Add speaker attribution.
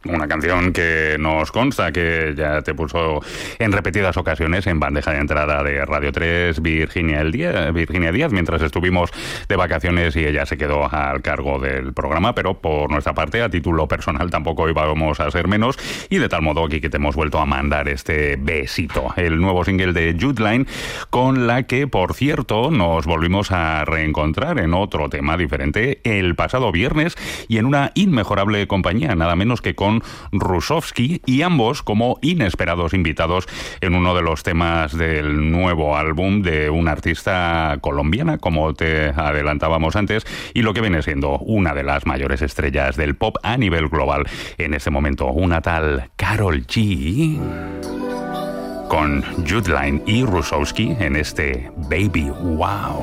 Speaker 1: Una canción que nos consta que ya te puso en repetidas ocasiones en bandeja de entrada de Radio 3 Virginia Díaz, mientras estuvimos de vacaciones y ella se quedó al cargo del programa, pero por nuestra parte, a título personal, tampoco íbamos a ser menos, y de tal modo aquí que te hemos vuelto a mandar este besito, el nuevo single de Judline, con la que, por cierto, nos volvimos a reencontrar en otro tema diferente el pasado viernes y en una inmejorable compañía, nada menos que con Rusovsky, y ambos como inesperados invitados en uno de los temas del nuevo álbum de una artista colombiana, como te adelantábamos antes, y lo que viene siendo una de las mayores estrellas del pop a nivel global en este momento, una tal Karol G, con Judline y Rusovsky en este Baby Wow.